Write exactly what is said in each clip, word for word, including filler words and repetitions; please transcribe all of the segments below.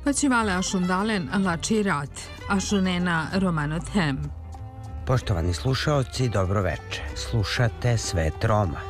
Paćivale ašundalen lačirat, ašunena romanothem. Poštovani slušaoci, dobro veče. Slušate Svet Roma.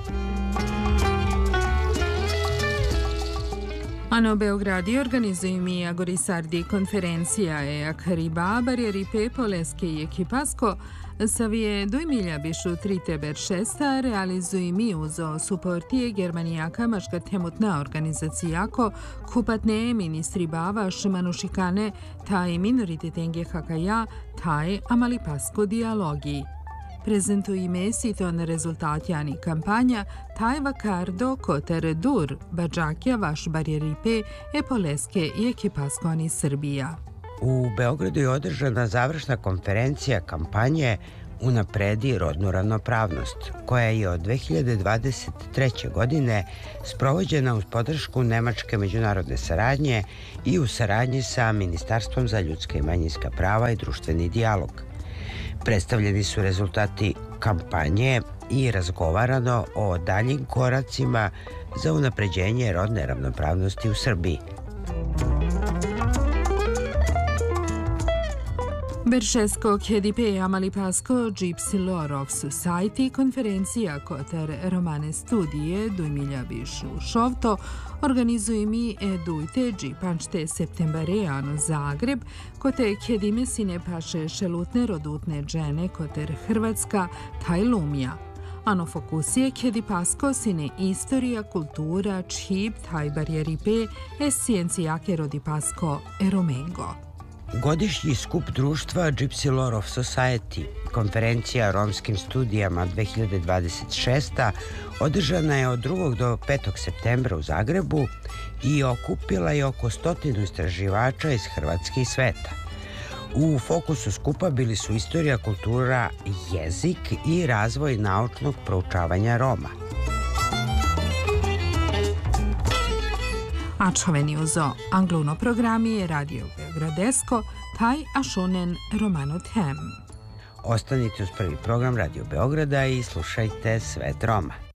Ano Beogradi organizuju mi agorisardi konferencija e akariba barjeripe poleske i ekipasko savije duj milja bišu tri teber šesta realizuju mi uzo suportije Germanijaka maška temutna organizacijako kupatne ministri bavaš manušikane taj minoriteten hakaja taj amalipasko dialogi. Prezentuji me siton rezultatjani kampanja taj vakardo koter dur bađakja vaš barjeripe e poleske i ekipaskoni Srbija. U Beogradu je održana završna konferencija kampanje Unapredi rodnu ravnopravnost, koja je od dve hiljade dvadeset treće. godine sprovođena uz podršku Nemačke međunarodne saradnje i u saradnji sa Ministarstvom za ljudska i manjinska prava i društveni dijalog. Predstavljeni su rezultati kampanje i razgovarano o daljim koracima za unapređenje rodne ravnopravnosti u Srbiji. Beršesko K D P Amalipasko Gypsy Lore of Society konferencija koter romane studije dujmilja bišu šovto organizuju mi edujte džipančte septembareano Zagreb kote kedime sine paše šelutne rodutne džene koter Hrvatska taj Lumja. Ano fokusije kedipasko sine istorija, kultura, čhib, taj barjeripe e sciencijake rodipasko e romengo. Godišnji skup društva Gypsy Lore of Society, konferencija o romskim studijama dve hiljade dvadeset šesta. održana je od drugog do petog septembra u Zagrebu i okupila je oko stotinu istraživača iz Hrvatske i sveta. U fokusu skupa bili su istorija, kultura, jezik i razvoj naučnog proučavanja Roma. Ačoveni uzo angluno programi je Radio Beogradesko, taj ašunen romanothem. Ostanite uz prvi program Radio Beograda i slušajte Svet Roma.